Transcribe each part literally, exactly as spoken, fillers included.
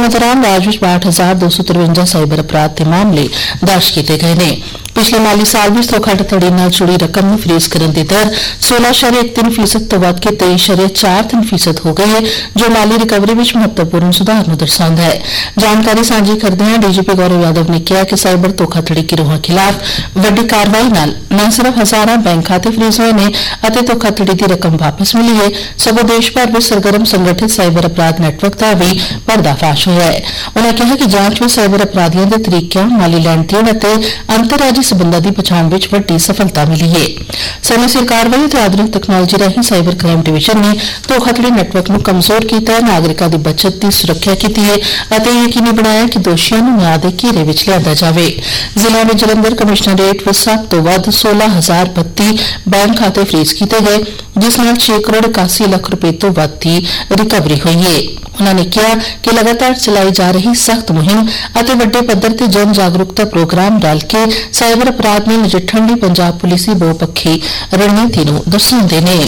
दौरान राज्य में बाहठ हजार दो सौ तिरवंजा साइबर अपराध के मामले दर्ज किए गए हैं। पिछले माली साल भी धोखाधड़ी नाल जुड़ी रकम में फ्रीज करने की दर सोलह शरे एक तीन फीसद तो वध के तेईस शरे चार तीन फीसद हो गई है, जो माली रिकवरी में महत्वपूर्ण सुधार ਨੂੰ ਦਰਸਾਉਂਦਾ है। जानकारी ਸਾਂਝੀ ਕਰਦਿਆਂ डीजीपी गौरव यादव ने कहा कि साइबर धोखाधड़ी गिरोहां खिलाफ वड्डी कार्रवाई नाल न सिर्फ हजारां बैंक खाते फ्रीज होए ने ਅਤੇ धोखाधड़ी की रकम वापस मिली है, सगों देश भर में सरगर्म संगठित साइबर अपराध नैटवर्क का भी पर्दाफाश होया है। उन्होंने कहा कि जांच में साइबर अपराधियों के तरीकों, माली लैण देण ਅਤੇ अंतरराजी संबंधों की पछाण विच वड्डी सफलता मिली है। समय सिर कार्रवाई और आधुनिक तकनोलॉजी राही साइबर क्राइम डिवीजन ने धोखाधड़ी नैटवर्क ਨੂੰ कमजोर किया, नागरिकों की बचत की सुरक्षा की है ਅਤੇ यकीनी बनाया कि दोषियों ਨੂੰ ਨਿਆਂ ਦੇ ਘੇਰੇ ਵਿੱਚ ਲਿਆਂਦਾ ਜਾਵੇ। ਜ਼ਿਲ੍ਹਾ ਵਿੱਚ ਜਲੰਧਰ ਕਮਿਸ਼ਨਰੇਟ ਵਿੱਚ ਸਭ ਤੋਂ ਵੱਧ सोलह हजार बत्ती बैंक खाते फ्रीज किए गए, जिस नाल छह करोड़ इक्यासी लाख रुपए तो वध की रिकवरी हुई है। उन्होंने कहा कि लगातार चलाई जा रही सख्त मुहिम ਅਤੇ ਵੱਡੇ ਪੱਧਰ ਤੇ जन जागरूकता प्रोग्राम रल के साइबर अपराध ਨਾਲ ਨਜਿੱਠਣ ਲਈ पंजाब पुलिस ਦੀ ਬਹੁਪੱਖੀ ਰਣਨੀਤੀ ਨੂੰ ਦਰਸਾਉਂਦੇ ਨੇ।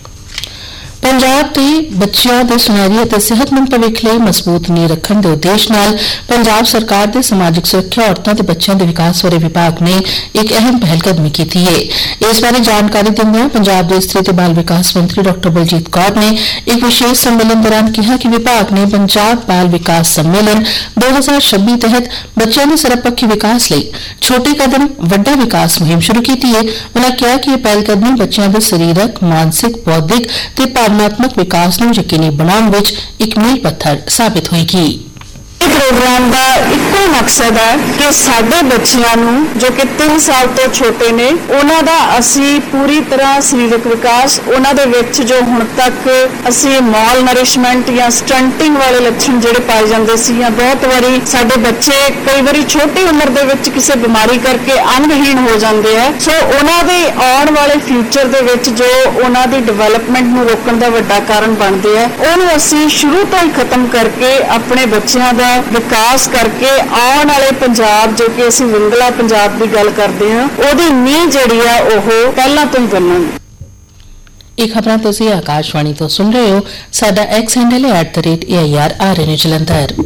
पंजाब के बच्चों के सुनहरी और सेहतमंद भविख लिए मजबूत नींह रखने के उद्देश्य नाल पंजाब सरकार के समाजिक सुरक्षा औरतों के बच्चों के विकास बारे विभाग ने एक अहम पहलकदमी की है। इस बारे जानकारी देंदे पंजाब के स्त्री ते बाल विकास मंत्री डॉ बलजीत कौर ने एक विशेष सम्मेलन दौरान कहा कि विभाग ने पंजाब बाल विकास सम्मेलन दो हजार छब्बी तहत बच्चों के सर्वपक्षी विकास लिए छोटे कदम वड्डा विकास मुहिम शुरू की है। उन्होंने कहा कि यह पहलकदमी बच्चों के सरीरक, मानसिक, बौद्धिक ते भावनात्मक विकास ਨੂੰ ਯਕੀਨੀ ਬਣਾਉਣ ਵਿੱਚ ਇੱਕ ਮੀਲ ਪੱਥਰ ਸਾਬਿਤ ਹੋਏਗੀ। प्रोग्राम का इको मकसद है कि साडे बच्चियां नूं जो कि तीन साल तो छोटे ने उन्हां दा असी पूरी तरह सरीरक विकास उन्हां दे विच जो हुण तक असी मॉल नरिशमेंट या स्टंटिंग वाले लक्षण जिहड़े पाए जांदे सी या बहुत वारी साडे बच्चे कई वारी छोटी उम्र दे विच किसी बीमारी करके अंगहीन हो जांदे है। सो उन्हां दे आउण वाले फ्यूचर दे विच जो उन्हां दी डिवेलपमेंट नूं रोकण दा वड्डा कारण बनदे है, उहनूं असी शुरू तो ही खत्म करके अपने बच्चियां दा विकास करके आने वाले पंजाब जो कि असीं विंगला पंजाब की गल करते हैं ओहदी नींह जिहड़ी आ ओह पहलां तो ही बनणगी। ਇਹ ਖਬਰਾਂ ਤੁਸੀਂ ਆਕਾਸ਼ਵਾਣੀ ਤੋਂ ਸੁਣ ਰਹੇ ਹੋ। ਸਾਡਾ ਐਕਸ ਹੈਂਡਲ ਹੈ at the rate A I R R N Jalandhar.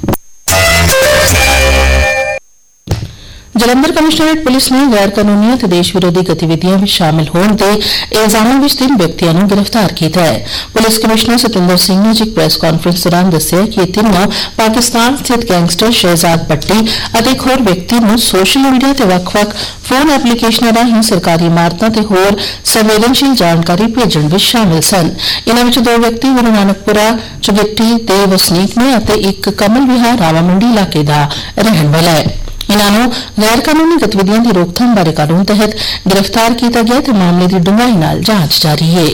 Jalandhar commissionerate police ने गैर कानूनी और देश विरोधी गतिविधियों में शामिल होने के इल्जामों में तीन व्यक्तियों को गिरफ्तार किया है। पुलिस कमिश्नर सतिंदर सिंह ने एक प्रेस कॉन्फ्रेंस दौरान दस्सिया कि ये तीनों पाकिस्तान स्थित गैंगस्टर शहजाद पट्टी और एक होर व्यक्ति को सोशल मीडिया से वक्-वक् फोन एप्लीकेशनों राਹੀਂ सरकारी इमारतों से होर संवेदनशील जानकारी भेजण में शामिल सन। इन्हां विच दो व्यक्ति गुरु नानकपुरा चुगिट्टी के वसनीक ने और एक कमल विहार रावा मंडी इलाके का रहने वाला है। इन्हों गैर कानूनी गतिविधियों की रोकथाम बारे कानून तहत गिरफ्तार किया गया तो मामले की डूंघाई नाल जांच जारी है।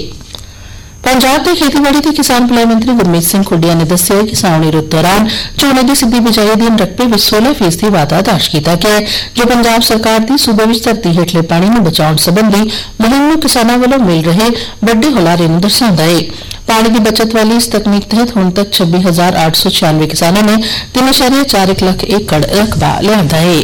पंजाब के खेतीबाड़ी के किसान भलाई मंत्री गुरमीत सिंह खुडिया ने दस्सिया कि सावणी रुत दौरान झोने की सिद्धी बिजाई अधीन रकबे में सोलह फीसदी वाधा दर्ज किया गया है, जो पंजाब सरकार की सूबे में धरती हेठले पानी को बचाने संबंधी मुहिम में किसानों वालों मिल रहे बड़े हुलारे को दर्शाता है। पानी की बचत वाली इस तकनीक तहत हुण तक छब्बी हजार आठ सौ छियानवे किसानों ने तीन अशारिया चार एक लाख एकड़ रकबा लिया है।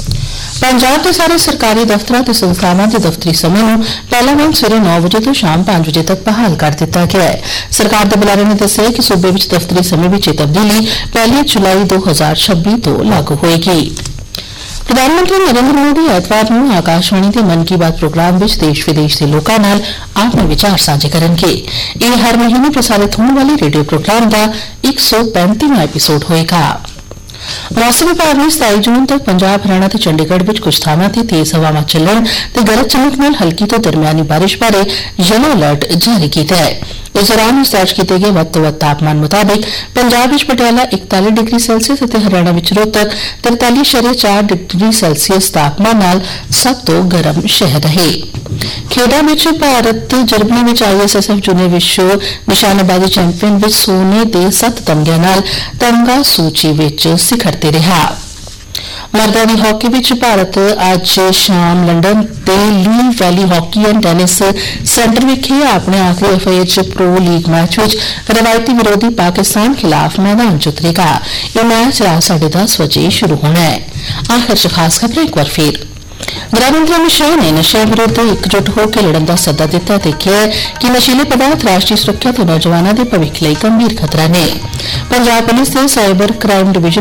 पंजाब के सारे सरकारी दफ्तर और संस्थावां के दफ्तरी समय में पहला वांग सवेरे नौ बजे तो शाम पांच बजे तक बहाल कर दिता गया है। सरकार के बुलारे ने दस्सिया कि सूबे में दफ्तरी समय में तब्दीली पहली जुलाई दो हजार छब्बी तो लागू होएगी। प्रधानमंत्री नरेंद्र मोदी एतवार को आकाशवाणी के मन की बात प्रोग्राम में देश विदेश के लोगों नाल अपने विचार साझे करेंगे। यह हर महीने प्रसारित होने वाले रेडियो प्रोग्राम का एक सौ पैंतीवां एपीसोड होएगा। मौसम विभाग ने सताई जून तक पंजाब हरियाणा ते चंडीगढ़ में कुछ थावां ते तेज हवावां चलण ते गरज चमक नाल हल्की तो दरमियानी बारिश बारे येलो अलर्ट जारी किया है। इस दौरान दर्ज किए गए वध तो वध तापमान मुताबिक पंजाब में पटियाला इकताली डिग्री सैल्सीयस और हरियाणा में रोहतक तरताली शरे चार डिग्री सैल्सीयस तापमान नाल सब तो गर्म शहर रहे। खेडा में भारत जर्मनी में I S S F junior विश्व निशानेबाजी चैंपीयन में सोने के सत्त तमगिਆਂ ਨਾਲ तमगा सूची में सिखर ते रहा। मर्दां दी हॉकी विच भारत अज शाम लंडन के ली valley hockey and tennis centre विखे अपने आखिरी FIH pro league match which रवायती विरोधी पाकिस्तान खिलाफ मैदान च उतरेगा। यह मैच रात साढ़े दस बजे शुरू होना है। आखिर च खास खबर एक बार फिर गृह मंत्री अमित शाह ने नशे विरुद्ध एकजुट होकर लड़न का सद्दा दिता ते कहा कि नशीले पदार्थ राष्ट्रीय सुरक्षा तो नौजवानों के भविख लिए गंभीर खतरा ने। पंजाब पुलिस के साइबर क्राइम डिवीजन